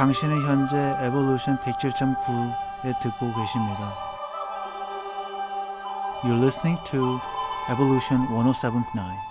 당신은 현재 Evolution 107.9에 듣고 계십니다. You're listening to Evolution 107.9.